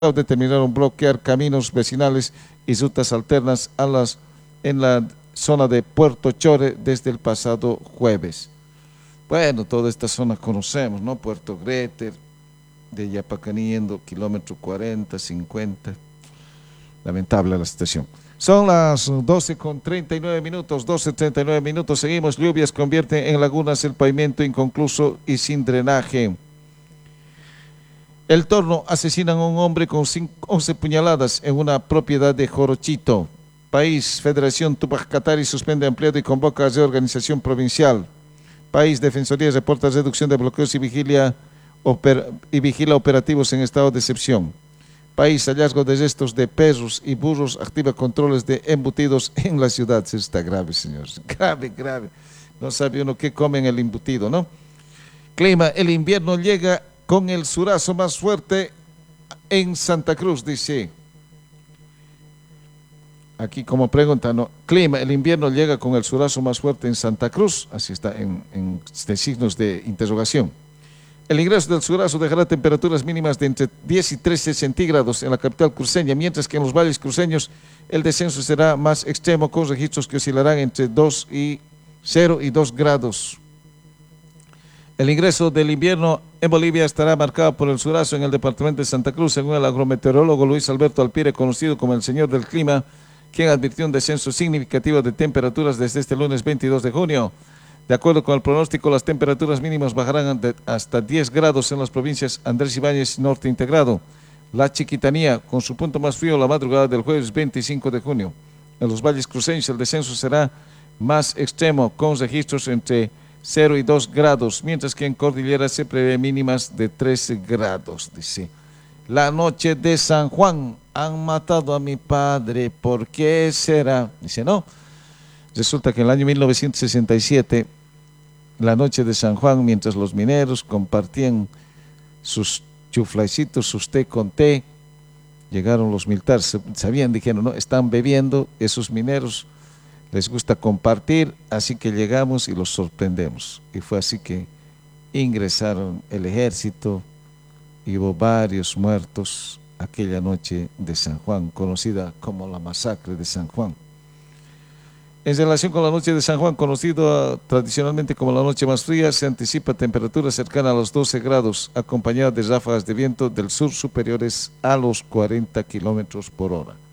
determinaron bloquear caminos vecinales y rutas alternas en la zona de Puerto Chore desde el pasado jueves. Bueno, toda esta zona conocemos, ¿no? Puerto Greter, de Yapacaní yendo kilómetro 40, 50. Lamentable la situación. Son las 12:39, 12:39. Seguimos, lluvias convierten en lagunas el pavimento inconcluso y sin drenaje. El Torno asesinan a un hombre con 11 puñaladas en una propiedad de Jorochito. País, Federación Tupac Katari suspende empleado y convoca a reorganización provincial. País, Defensoría reporta reducción de bloqueos y vigila operativos en estado de excepción. País, hallazgo de restos de perros y burros, activa controles de embutidos en la ciudad. Eso está grave, señores. Grave, grave. No sabe uno qué come en el embutido, ¿no? Clima, el invierno llega con el surazo más fuerte en Santa Cruz, dice. Aquí como pregunta, ¿no? Clima, el invierno llega con el surazo más fuerte en Santa Cruz. Así está en signos de interrogación. El ingreso del surazo dejará temperaturas mínimas de entre 10 y 13 centígrados en la capital cruceña, mientras que en los valles cruceños el descenso será más extremo, con registros que oscilarán entre 0 y 2 grados. El ingreso del invierno en Bolivia estará marcado por el surazo en el departamento de Santa Cruz, según el agrometeorólogo Luis Alberto Alpire, conocido como el Señor del Clima, quien advirtió un descenso significativo de temperaturas desde este lunes 22 de junio. De acuerdo con el pronóstico, las temperaturas mínimas bajarán hasta 10 grados en las provincias Andrés Ibáñez Norte Integrado, La Chiquitanía, con su punto más frío la madrugada del jueves 25 de junio. En los valles cruceños el descenso será más extremo, con registros entre 0 y 2 grados, mientras que en Cordillera se prevé mínimas de 13 grados, dice. La noche de San Juan, han matado a mi padre, ¿por qué será? Dice, no. Resulta que en el año 1967, la noche de San Juan, mientras los mineros compartían sus chuflaicitos, sus té con té, llegaron los militares, sabían, dijeron, no, están bebiendo, esos mineros les gusta compartir, así que llegamos y los sorprendemos. Y fue así que ingresaron el ejército y hubo varios muertos aquella noche de San Juan, conocida como la masacre de San Juan. En relación con la noche de San Juan, conocida tradicionalmente como la noche más fría, se anticipa temperaturas cercanas a los 12 grados, acompañadas de ráfagas de viento del sur superiores a los 40 kilómetros por hora.